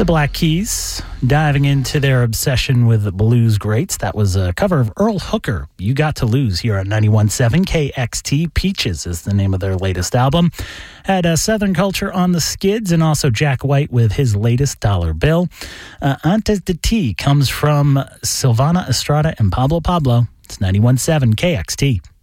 The Black Keys, diving into their obsession with blues greats. That was a cover of Earl Hooker, You Got to Lose, here on 91.7 KXT. Peaches is the name of their latest album. Had Southern Culture on the skids, and also Jack White with his latest Dollar Bill. Antes de Ti comes from Silvana Estrada and Pablo Pablo. It's 91.7 KXT.